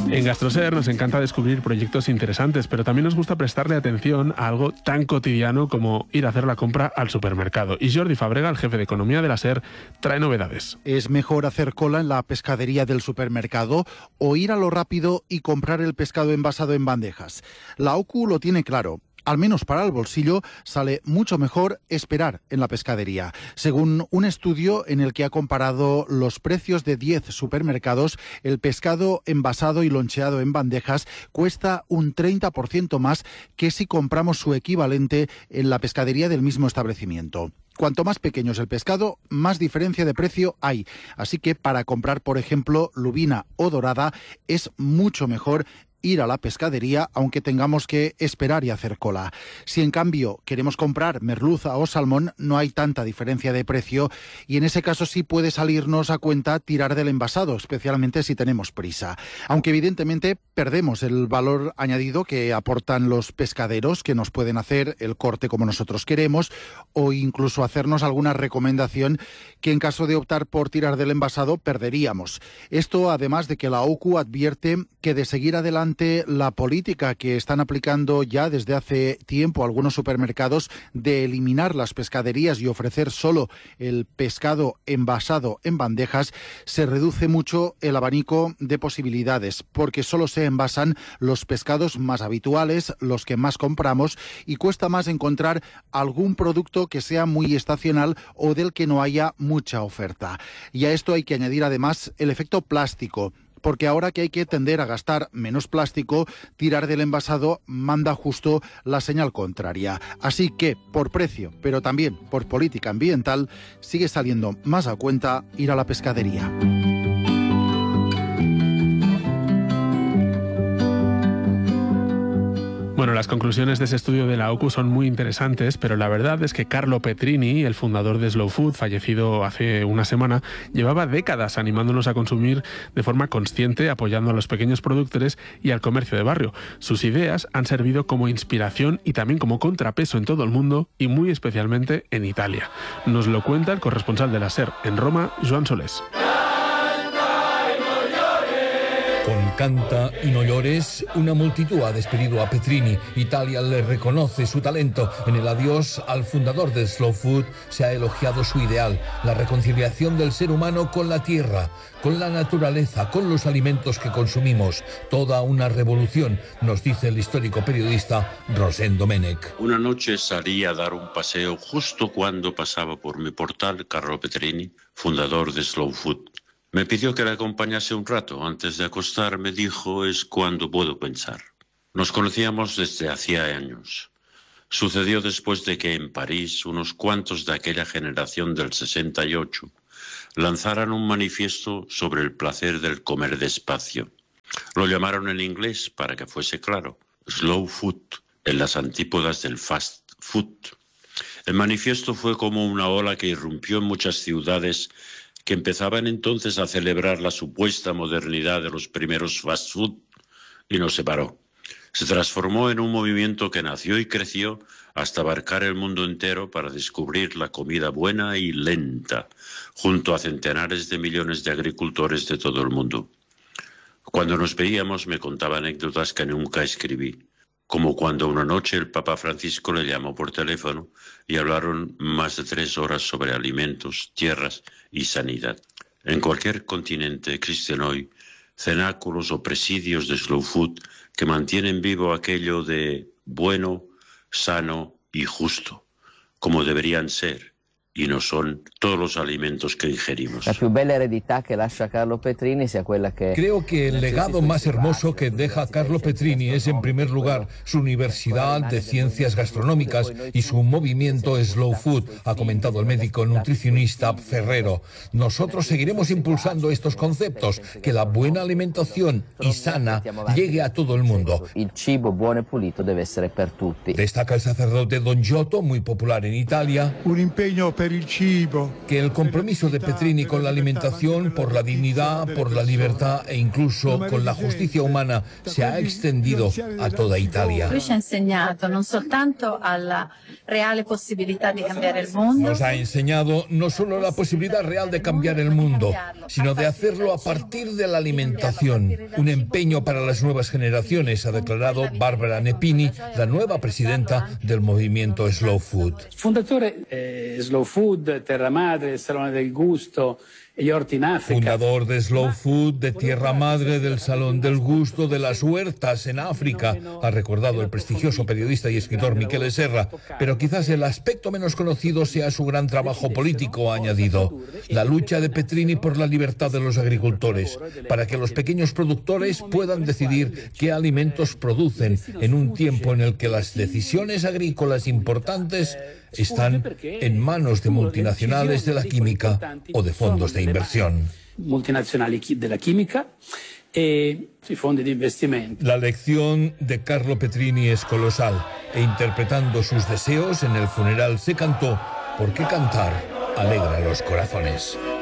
En Gastroser nos encanta descubrir proyectos interesantes, pero también nos gusta prestarle atención a algo tan cotidiano como ir a hacer la compra al supermercado. Y Jordi Fàbrega, el jefe de economía de la SER, trae novedades. ¿Es mejor hacer cola en la pescadería del supermercado o ir a lo rápido y comprar el pescado envasado en bandejas? La OCU lo tiene claro. Al menos para el bolsillo, sale mucho mejor esperar en la pescadería. Según un estudio en el que ha comparado los precios de 10 supermercados, el pescado envasado y loncheado en bandejas cuesta un 30% más que si compramos su equivalente en la pescadería del mismo establecimiento. Cuanto más pequeño es el pescado, más diferencia de precio hay. Así que para comprar, por ejemplo, lubina o dorada, es mucho mejor ir a la pescadería, aunque tengamos que esperar y hacer cola. Si en cambio queremos comprar merluza o salmón, no hay tanta diferencia de precio y en ese caso sí puede salirnos a cuenta tirar del envasado, especialmente si tenemos prisa. Aunque evidentemente perdemos el valor añadido que aportan los pescaderos, que nos pueden hacer el corte como nosotros queremos o incluso hacernos alguna recomendación que en caso de optar por tirar del envasado perderíamos. Esto además de que la OCU advierte que de seguir adelante la política que están aplicando ya desde hace tiempo algunos supermercados de eliminar las pescaderías y ofrecer solo el pescado envasado en bandejas, se reduce mucho el abanico de posibilidades, porque solo se envasan los pescados más habituales, los que más compramos, y cuesta más encontrar algún producto que sea muy estacional o del que no haya mucha oferta. Y a esto hay que añadir además el efecto plástico, porque ahora que hay que tender a gastar menos plástico, tirar del envasado manda justo la señal contraria. Así que, por precio, pero también por política ambiental, sigue saliendo más a cuenta ir a la pescadería. Bueno, las conclusiones de ese estudio de la OCU son muy interesantes, pero la verdad es que Carlo Petrini, el fundador de Slow Food, fallecido hace una semana, llevaba décadas animándonos a consumir de forma consciente, apoyando a los pequeños productores y al comercio de barrio. Sus ideas han servido como inspiración y también como contrapeso en todo el mundo y muy especialmente en Italia. Nos lo cuenta el corresponsal de la SER en Roma, Joan Solés. Con Canta y no llores, una multitud ha despedido a Petrini. Italia le reconoce su talento. En el adiós al fundador de Slow Food se ha elogiado su ideal, la reconciliación del ser humano con la tierra, con la naturaleza, con los alimentos que consumimos. Toda una revolución, nos dice el histórico periodista Rosén Domenech. Una noche salí a dar un paseo justo cuando pasaba por mi portal Carlo Petrini, fundador de Slow Food. Me pidió que le acompañase un rato. Antes de acostarme dijo, es cuando puedo pensar. Nos conocíamos desde hacía años. Sucedió después de que en París unos cuantos de aquella generación del 68 lanzaran un manifiesto sobre el placer del comer despacio. Lo llamaron en inglés, para que fuese claro, Slow Food, en las antípodas del fast food. El manifiesto fue como una ola que irrumpió en muchas ciudades que empezaban entonces a celebrar la supuesta modernidad de los primeros fast food y no se paró. Se transformó en un movimiento que nació y creció hasta abarcar el mundo entero para descubrir la comida buena y lenta, junto a centenares de millones de agricultores de todo el mundo. Cuando nos veíamos me contaba anécdotas que nunca escribí, como cuando una noche el Papa Francisco le llamó por teléfono y hablaron más de 3 horas sobre alimentos, tierras y sanidad. En cualquier continente existen hoy cenáculos o presidios de slow food que mantienen vivo aquello de bueno, sano y justo, como deberían ser, y no son todos los alimentos que ingerimos. La più bella eredità che lascia Carlo Petrini sia quella que... Creo que el legado más hermoso que deja Carlo Petrini es, en primer lugar, su Universidad de Ciencias Gastronómicas y su movimiento Slow Food, ha comentado el médico nutricionista Ferrero. Nosotros seguiremos impulsando estos conceptos, que la buena alimentación y sana llegue a todo el mundo. Il cibo buono e pulito deve essere per tutti. Destaca el sacerdote Don Giotto, muy popular en Italia. Un impegno per Que el compromiso de Petrini con la alimentación, por la dignidad, por la libertad e incluso con la justicia humana se ha extendido a toda Italia. Lui ci ha insegnato non soltanto alla reale possibilità di cambiare il mondo. Nos ha enseñado no solo la posibilidad real de cambiar el mundo, sino de hacerlo a partir de la alimentación. Un empeño para las nuevas generaciones, ha declarado Barbara Nepini, la nueva presidenta del movimiento Slow Food. Fondatore Slow Food, Terra Madre, Salone del Gusto y Horti en África. Fundador de Slow Food, de Tierra Madre, del Salón del Gusto, de las Huertas en África, ha recordado el prestigioso periodista y escritor Michele Serra. Pero quizás el aspecto menos conocido sea su gran trabajo político, ha añadido. La lucha de Petrini por la libertad de los agricultores, para que los pequeños productores puedan decidir qué alimentos producen en un tiempo en el que las decisiones agrícolas importantes están en manos de multinacionales de la química o de fondos de inversión. Multinazionali della chimica e i fondi di investimento. La lección de Carlo Petrini es colosal e interpretando sus deseos en el funeral se cantó, porque cantar alegra los corazones.